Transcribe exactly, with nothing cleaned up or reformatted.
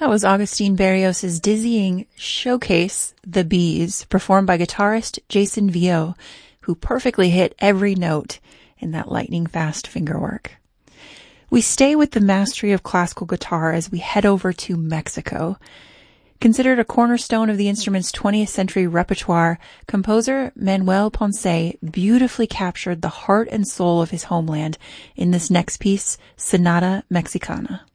That was Agustin Barrios' dizzying showcase, The Bees, performed by guitarist Jason Vio, who perfectly hit every note in that lightning-fast fingerwork. We stay with the mastery of classical guitar as we head over to Mexico. Considered a cornerstone of the instrument's twentieth century repertoire, composer Manuel Ponce beautifully captured the heart and soul of his homeland in this next piece, Sonata Mexicana.